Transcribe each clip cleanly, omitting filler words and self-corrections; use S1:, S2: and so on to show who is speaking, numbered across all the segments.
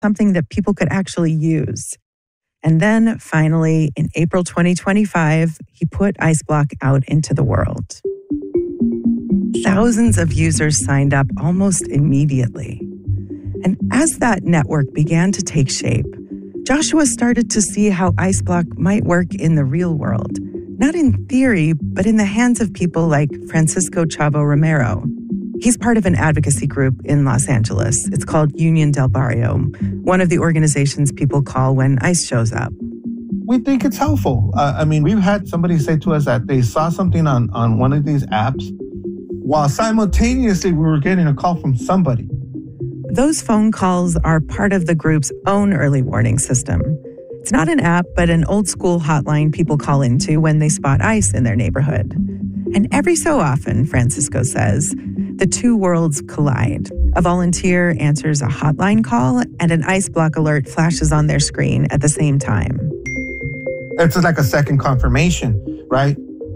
S1: something that people could actually use. And then finally, in April 2025, he put IceBlock out into the world. Thousands of users signed up almost immediately. And as that network began to take shape, Joshua started to see how IceBlock might work in the real world. Not in theory, but in the hands of people like Francisco Chavo Romero. He's part of an advocacy group in Los Angeles. It's called Union del Barrio, one of the organizations people call when ICE shows up.
S2: We think it's helpful. We've had somebody say to us that they saw something on one of these apps while simultaneously we were getting a call from somebody.
S1: Those phone calls are part of the group's own early warning system. It's not an app, but an old school hotline people call into when they spot ICE in their neighborhood. And every so often, Francisco says, the two worlds collide. A volunteer answers a hotline call and an IceBlock alert flashes on their screen at the same time.
S2: It's like a second confirmation, right?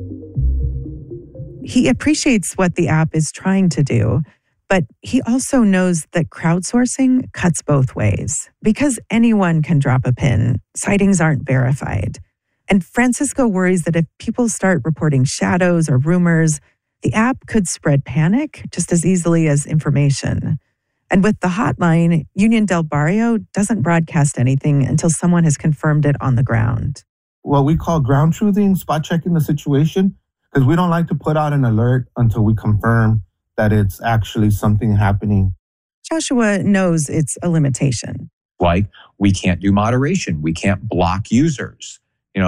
S1: He appreciates what the app is trying to do, but he also knows that crowdsourcing cuts both ways. Because anyone can drop a pin, sightings aren't verified. And Francisco worries that if people start reporting shadows or rumors, the app could spread panic just as easily as information. And with the hotline, Union del Barrio doesn't broadcast anything until someone has confirmed it on the ground.
S2: What we call ground truthing, spot checking the situation, because we don't like to put out an alert until we confirm that it's actually something happening.
S1: Joshua knows it's a limitation.
S3: Like, we can't do moderation. We can't block users.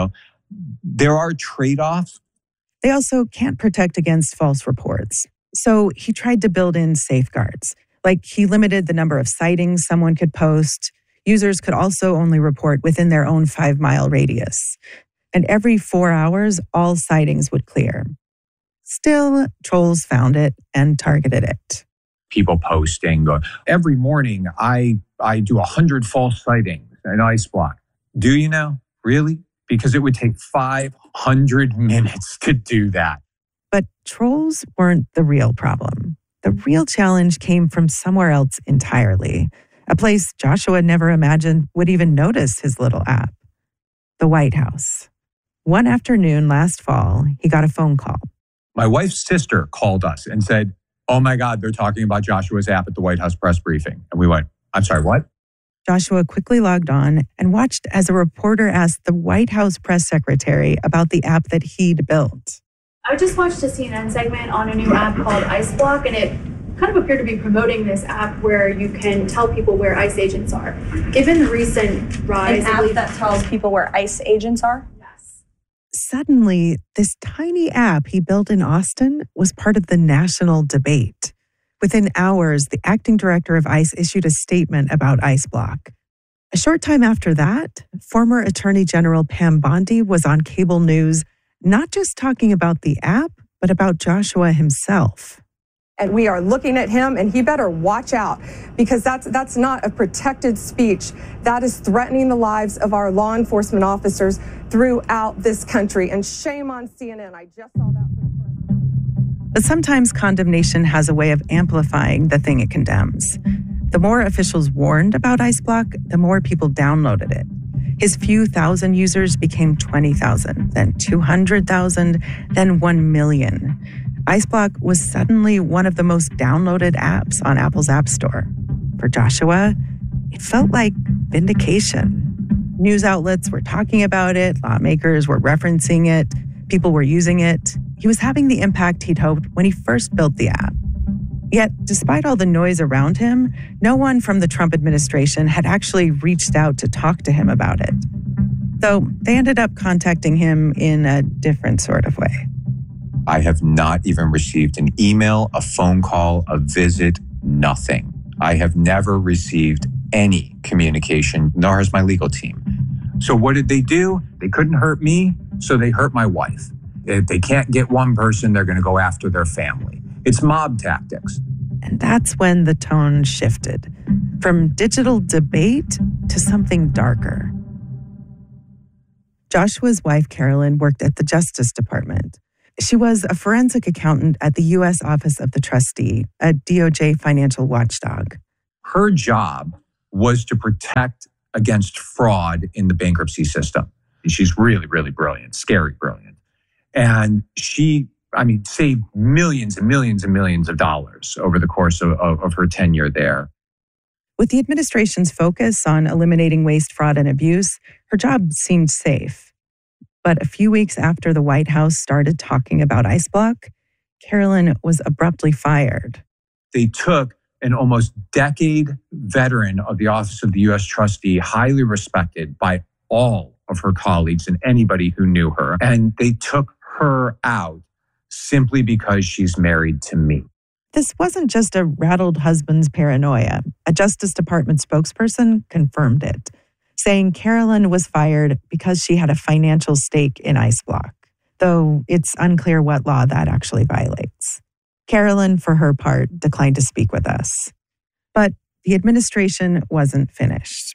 S3: There are trade-offs.
S1: They also can't protect against false reports. So he tried to build in safeguards. Like he limited the number of sightings someone could post. Users could also only report within their own 5-mile radius. And every 4 hours, all sightings would clear. Still, trolls found it and targeted it.
S3: People posting, every morning I do 100 false sightings in IceBlock. Do you now? Really? Because it would take 500 minutes to do that.
S1: But trolls weren't the real problem. The real challenge came from somewhere else entirely, a place Joshua never imagined would even notice his little app. The White House. One afternoon last fall, he got a phone call.
S3: My wife's sister called us and said, "Oh my God, they're talking about Joshua's app at the White House press briefing." And we went, "I'm sorry, what?"
S1: Joshua quickly logged on and watched as a reporter asked the White House press secretary about the app that he'd built.
S4: I just watched a CNN segment on a new app called IceBlock, and it kind of appeared to be promoting this app where you can tell people where ICE agents are. Given the recent rise...
S5: An app that tells people where ICE agents are?
S4: Yes.
S1: Suddenly, this tiny app he built in Austin was part of the national debate. Within hours, the acting director of ICE issued a statement about IceBlock. A short time after that, former Attorney General Pam Bondi was on cable news, not just talking about the app, but about Joshua himself.
S5: And we are looking at him, and he better watch out, because that's not a protected speech. That is threatening the lives of our law enforcement officers throughout this country. And shame on CNN. I just saw that for the first time.
S1: But sometimes condemnation has a way of amplifying the thing it condemns. The more officials warned about IceBlock, the more people downloaded it. His few thousand users became 20,000, then 200,000, then 1 million. IceBlock was suddenly one of the most downloaded apps on Apple's App Store. For Joshua, it felt like vindication. News outlets were talking about it, lawmakers were referencing it, people were using it. He was having the impact he'd hoped when he first built the app. Yet, despite all the noise around him, no one from the Trump administration had actually reached out to talk to him about it. Though they ended up contacting him in a different sort of way.
S3: I have not even received an email, a phone call, a visit, nothing. I have never received any communication, nor has my legal team. So what did they do? They couldn't hurt me, so they hurt my wife. If they can't get one person, they're going to go after their family. It's mob tactics.
S1: And that's when the tone shifted from digital debate to something darker. Joshua's wife, Carolyn, worked at the Justice Department. She was a forensic accountant at the U.S. Office of the Trustee, a DOJ financial watchdog.
S3: Her job was to protect against fraud in the bankruptcy system. And she's really, really brilliant, scary brilliant. And she, saved millions and millions and millions of dollars over the course of her tenure there.
S1: With the administration's focus on eliminating waste, fraud, and abuse, her job seemed safe. But a few weeks after the White House started talking about IceBlock, Carolyn was abruptly fired.
S3: They took an almost decade veteran of the Office of the U.S. Trustee, highly respected by all of her colleagues and anybody who knew her, and they took her out simply because she's married to me.
S1: This wasn't just a rattled husband's paranoia. A Justice Department spokesperson confirmed it, saying Carolyn was fired because she had a financial stake in IceBlock, though it's unclear what law that actually violates. Carolyn, for her part, declined to speak with us. But the administration wasn't finished.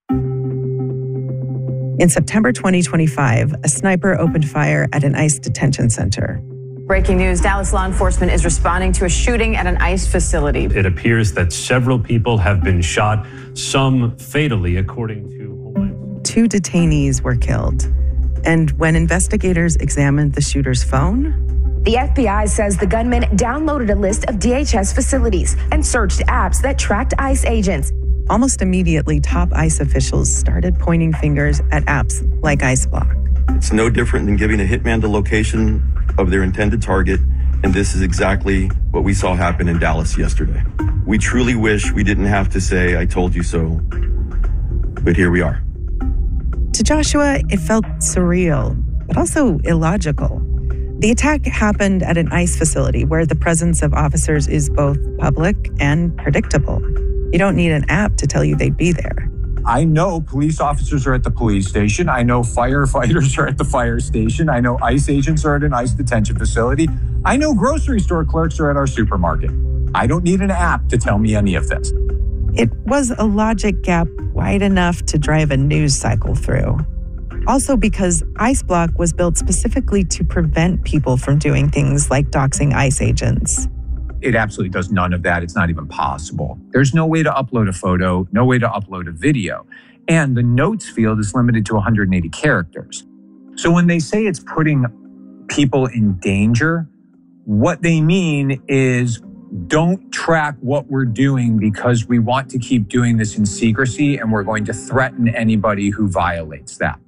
S1: In September 2025, a sniper opened fire at an ICE detention center.
S6: Breaking news, Dallas law enforcement is responding to a shooting at an ICE facility.
S7: It appears that several people have been shot, some fatally, according to Homeland.
S1: 2 detainees were killed. And when investigators examined the shooter's phone,
S8: the FBI says the gunman downloaded a list of DHS facilities and searched apps that tracked ICE agents.
S1: Almost immediately, top ICE officials started pointing fingers at apps like IceBlock.
S9: It's no different than giving a hitman the location of their intended target, and this is exactly what we saw happen in Dallas yesterday. We truly wish we didn't have to say, "I told you so," but here we are.
S1: To Joshua, it felt surreal, but also illogical. The attack happened at an ICE facility where the presence of officers is both public and predictable. You don't need an app to tell you they'd be there.
S3: I know police officers are at the police station. I know firefighters are at the fire station. I know ICE agents are at an ICE detention facility. I know grocery store clerks are at our supermarket. I don't need an app to tell me any of this.
S1: It was a logic gap wide enough to drive a news cycle through. Also because IceBlock was built specifically to prevent people from doing things like doxing ICE agents.
S3: It absolutely does none of that. It's not even possible. There's no way to upload a photo, no way to upload a video. And the notes field is limited to 180 characters. So when they say it's putting people in danger, what they mean is don't track what we're doing because we want to keep doing this in secrecy and we're going to threaten anybody who violates that.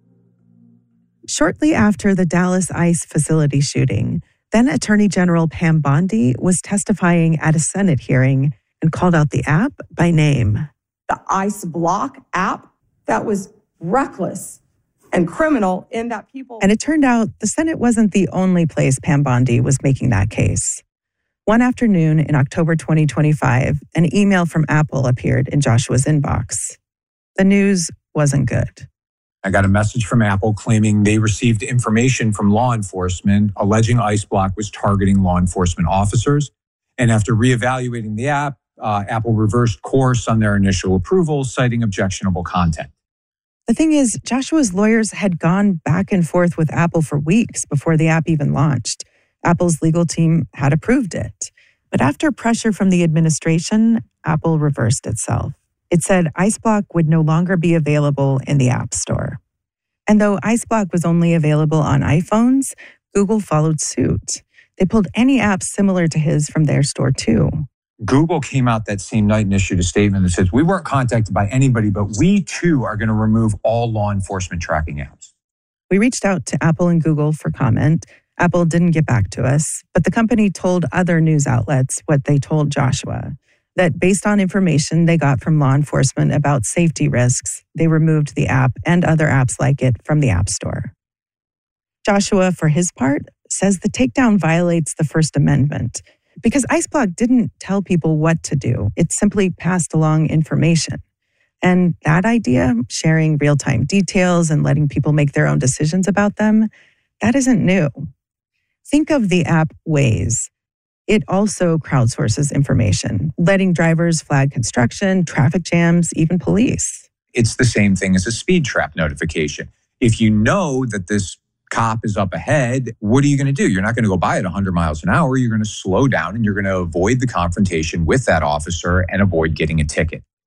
S1: Shortly after the Dallas ICE facility shooting, then Attorney General Pam Bondi was testifying at a Senate hearing and called out the app by name.
S5: The IceBlock app, that was reckless and criminal in that people...
S1: And it turned out the Senate wasn't the only place Pam Bondi was making that case. One afternoon in October 2025, an email from Apple appeared in Joshua's inbox. The news wasn't good.
S3: I got a message from Apple claiming they received information from law enforcement alleging IceBlock was targeting law enforcement officers. And after reevaluating the app, Apple reversed course on their initial approval, citing objectionable content.
S1: The thing is, Joshua's lawyers had gone back and forth with Apple for weeks before the app even launched. Apple's legal team had approved it. But after pressure from the administration, Apple reversed itself. It said IceBlock would no longer be available in the App Store. And though IceBlock was only available on iPhones, Google followed suit. They pulled any apps similar to his from their store too.
S3: Google came out that same night and issued a statement that says, we weren't contacted by anybody, but we too are going to remove all law enforcement tracking apps.
S1: We reached out to Apple and Google for comment. Apple didn't get back to us, but the company told other news outlets what they told Joshua. That based on information they got from law enforcement about safety risks, they removed the app and other apps like it from the App Store. Joshua, for his part, says the takedown violates the First Amendment because IceBlock didn't tell people what to do. It simply passed along information. And that idea, sharing real-time details and letting people make their own decisions about them, that isn't new. Think of the app Waze. It also crowdsources information, letting drivers flag construction, traffic jams, even police.
S3: It's the same thing as a speed trap notification. If you know that this cop is up ahead, what are you going to do? You're not going to go by at 100 miles an hour. You're going to slow down and you're going to avoid the confrontation with that officer and avoid getting a ticket.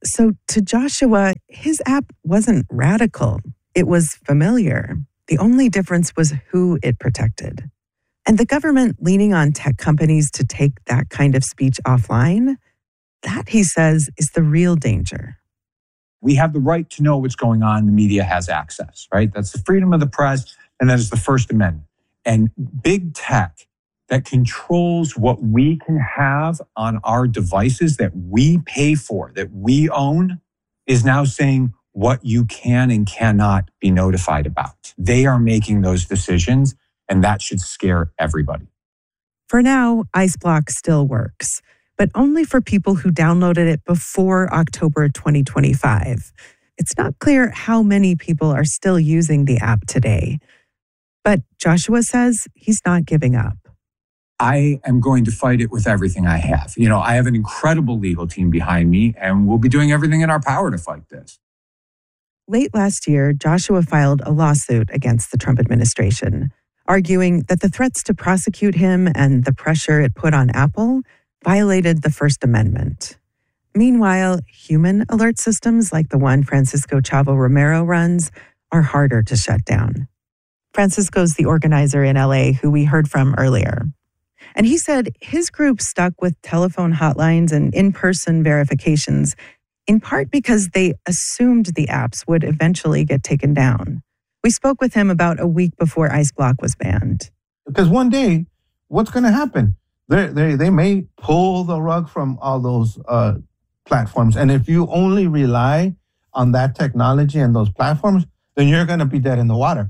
S1: So to Joshua, his app wasn't radical. It was familiar. The only difference was who it protected. And the government leaning on tech companies to take that kind of speech offline, that, he says, is the real danger.
S3: We have the right to know what's going on. The media has access, right? That's the freedom of the press, and that is the First Amendment. And big tech that controls what we can have on our devices that we pay for, that we own, is now saying what you can and cannot be notified about. They are making those decisions, and that should scare everybody.
S1: For now, IceBlock still works, but only for people who downloaded it before October 2025. It's not clear how many people are still using the app today. But Joshua says he's not giving up.
S3: I am going to fight it with everything I have. I have an incredible legal team behind me, and we'll be doing everything in our power to fight this.
S1: Late last year, Joshua filed a lawsuit against the Trump administration, arguing that the threats to prosecute him and the pressure it put on Apple violated the First Amendment. Meanwhile, human alert systems like the one Francisco Chavo Romero runs are harder to shut down. Francisco's the organizer in LA who we heard from earlier. And he said his group stuck with telephone hotlines and in-person verifications, in part because they assumed the apps would eventually get taken down. We spoke with him about a week before IceBlock was banned.
S2: Because one day, what's going to happen? They may pull the rug from all those platforms. And if you only rely on that technology and those platforms, then you're going to be dead in the water.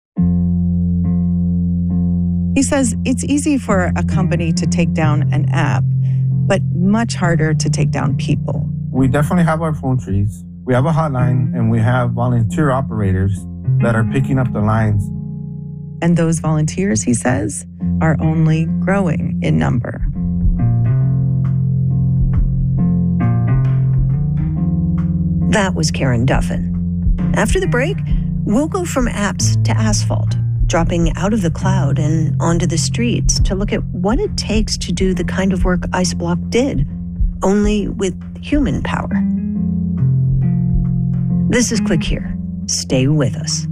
S1: He says it's easy for a company to take down an app, but much harder to take down people.
S2: We definitely have our phone trees. We have a hotline, and we have volunteer operators that are picking up the lines.
S1: And those volunteers, he says, are only growing in number.
S10: That was Karen Duffin. After the break, we'll go from apps to asphalt, dropping out of the cloud and onto the streets to look at what it takes to do the kind of work IceBlock did, only with human power. This is Click Here. Stay with us.